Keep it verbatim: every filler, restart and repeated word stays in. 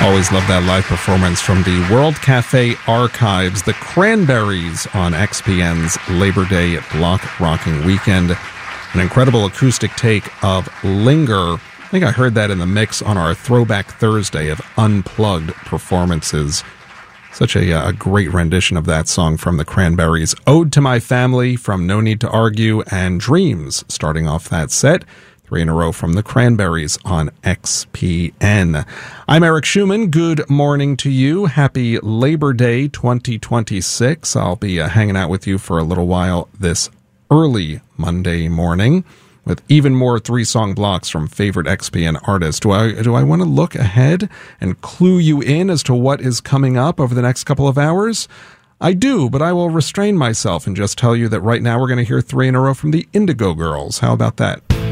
Always love that live performance from the World Cafe Archives, the Cranberries on X P N's Labor Day Block Rocking Weekend. An incredible acoustic take of Linger. I think I heard that in the mix on our Throwback Thursday of unplugged performances. Such a, a great rendition of that song from the Cranberries. Ode to My Family from No Need to Argue, and Dreams starting off that set. Three in a row from the Cranberries on X P N. I'm Eric Schumann. Good morning to you. Happy Labor Day twenty twenty-six. I'll be uh, hanging out with you for a little while this early Monday morning with even more three-song blocks from favorite X P N artists. Do I, do I want to look ahead and clue you in as to what is coming up over the next couple of hours? I do, but I will restrain myself and just tell you that right now we're going to hear three in a row from the Indigo Girls. How about that?